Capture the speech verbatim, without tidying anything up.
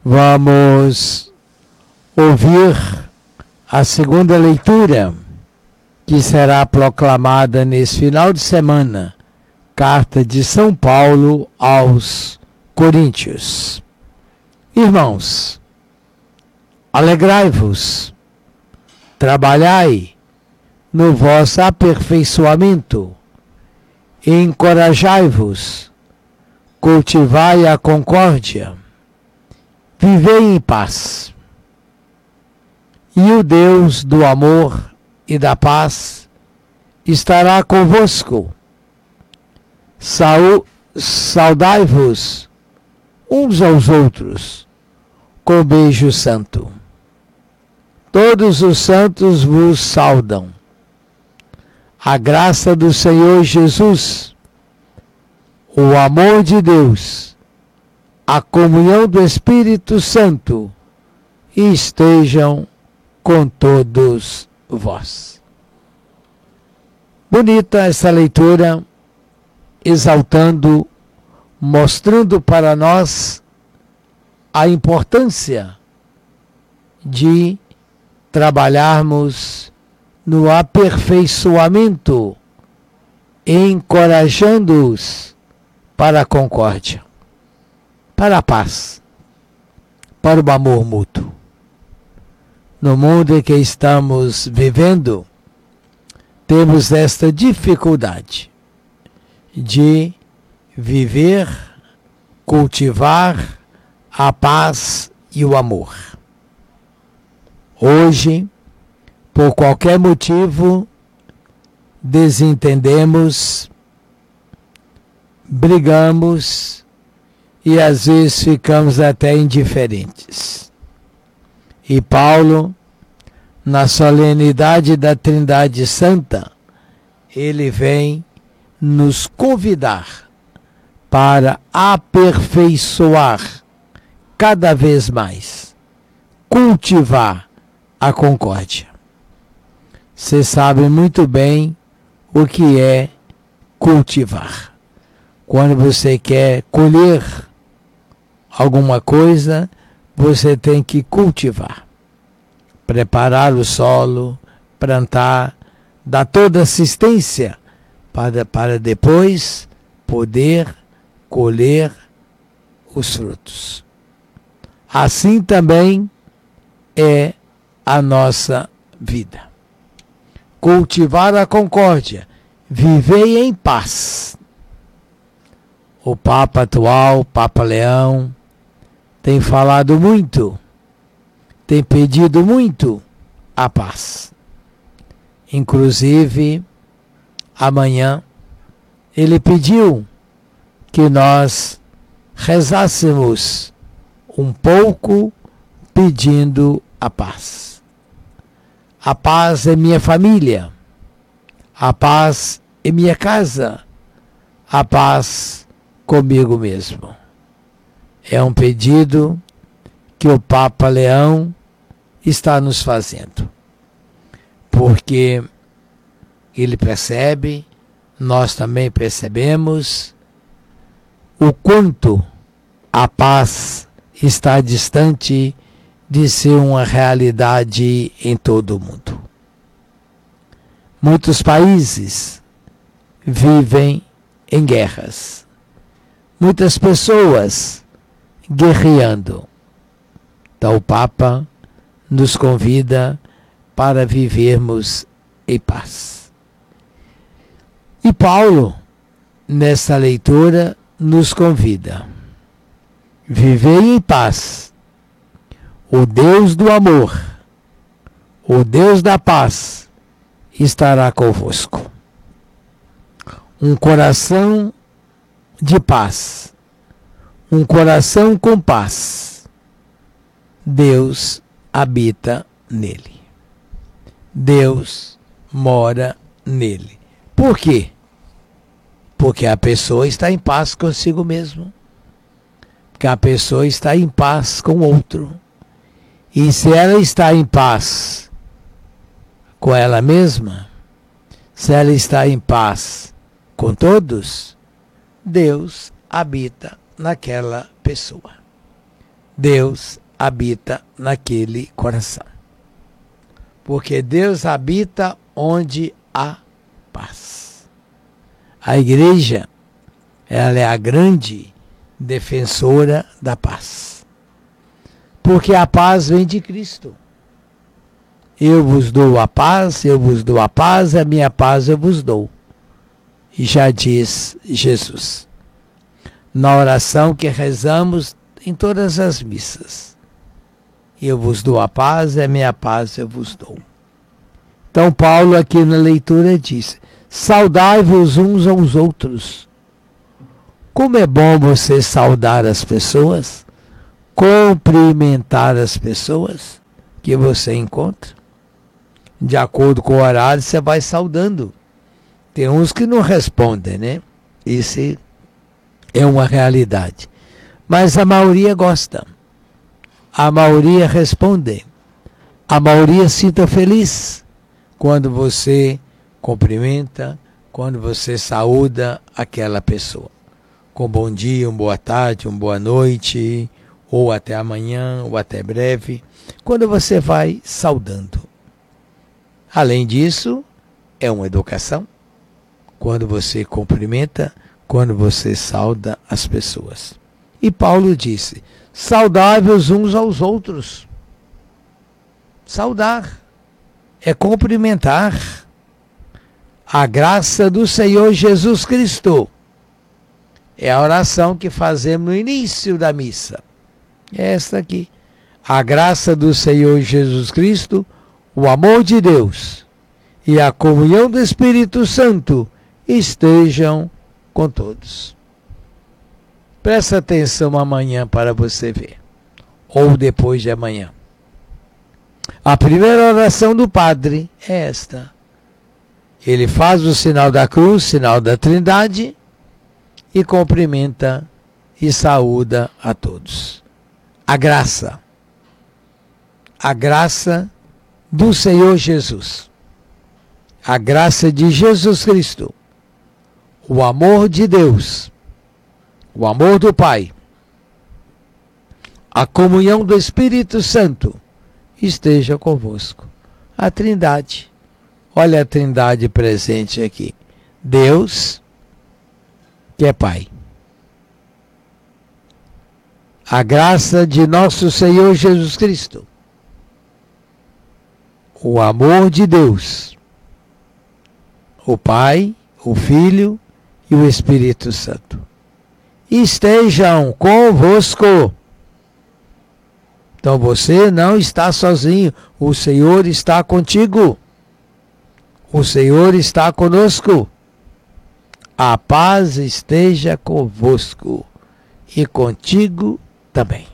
Vamos ouvir a segunda leitura, que será proclamada nesse final de semana, carta de São Paulo aos Coríntios. Irmãos, alegrai-vos, trabalhai no vosso aperfeiçoamento, encorajai-vos, cultivai a concórdia, vivei em paz. E o Deus do amor e da paz estará convosco. Sau- Saudai-vos uns aos outros com beijo santo. Todos os santos vos saudam. A graça do Senhor Jesus, o amor de Deus, a comunhão do Espírito Santo estejam com todos vós. Bonita essa leitura, exaltando, mostrando para nós a importância de trabalharmos no aperfeiçoamento, encorajando-os para a concórdia, para a paz, para o amor mútuo. No mundo em que estamos vivendo, temos esta dificuldade de viver, cultivar a paz e o amor. Hoje, por qualquer motivo, desentendemos, brigamos e às vezes ficamos até indiferentes. E Paulo, na solenidade da Trindade Santa, ele vem nos convidar para aperfeiçoar cada vez mais, cultivar a concórdia. Você sabe muito bem o que é cultivar. Quando você quer colher alguma coisa, você tem que cultivar. Preparar o solo, plantar, dar toda assistência para, para depois poder colher os frutos. Assim também é a nossa vida. Cultivar a concórdia, vivei em paz. O Papa atual, Papa Leão, tem falado muito, tem pedido muito a paz. Inclusive, amanhã, ele pediu que nós rezássemos um pouco pedindo a paz. A paz é minha família, a paz é minha casa, a paz comigo mesmo. É um pedido que o Papa Leão está nos fazendo, porque ele percebe, nós também percebemos, o quanto a paz está distante de ser uma realidade em todo o mundo. Muitos países vivem em guerras. Muitas pessoas guerreando. Então o Papa nos convida para vivermos em paz. E Paulo, nessa leitura, nos convida. Vivei em paz. O Deus do amor, o Deus da paz, estará convosco. Um coração de paz, um coração com paz, Deus habita nele. Deus mora nele. Por quê? Porque a pessoa está em paz consigo mesmo. Porque a pessoa está em paz com o outro. E se ela está em paz com ela mesma, se ela está em paz com todos, Deus habita naquela pessoa. Deus habita naquele coração. Porque Deus habita onde há paz. A igreja, ela é a grande defensora da paz. Porque a paz vem de Cristo. Eu vos dou a paz, eu vos dou a paz, a minha paz eu vos dou. E já diz Jesus, na oração que rezamos em todas as missas. Eu vos dou a paz, a minha paz eu vos dou. Então Paulo aqui na leitura diz, saudai-vos uns aos outros. Como é bom você saudar as pessoas, cumprimentar as pessoas que você encontra. De acordo com o horário, você vai saudando. Tem uns que não respondem, né? Isso é uma realidade. Mas a maioria gosta. A maioria responde. A maioria se sinta feliz quando você cumprimenta, quando você saúda aquela pessoa. Com bom dia, uma boa tarde, uma boa noite, ou até amanhã, ou até breve. Quando você vai saudando. Além disso, é uma educação. Quando você cumprimenta, quando você sauda as pessoas. E Paulo disse, saudáveis uns aos outros. Saudar é cumprimentar. A graça do Senhor Jesus Cristo. É a oração que fazemos no início da missa. É esta aqui. A graça do Senhor Jesus Cristo, o amor de Deus e a comunhão do Espírito Santo estejam com todos. Presta atenção amanhã para você ver. Ou depois de amanhã. A primeira oração do Padre é esta. Ele faz o sinal da cruz, sinal da Trindade, e cumprimenta e saúda a todos. A graça. A graça do Senhor Jesus. A graça de Jesus Cristo. O amor de Deus. O amor do Pai. A comunhão do Espírito Santo esteja convosco. A Trindade. Olha a Trindade presente aqui. Deus, que é Pai. A graça de nosso Senhor Jesus Cristo. O amor de Deus. O Pai, o Filho e o Espírito Santo. Estejam convosco. Então você não está sozinho. O Senhor está contigo. O Senhor está conosco. A paz esteja convosco e contigo também.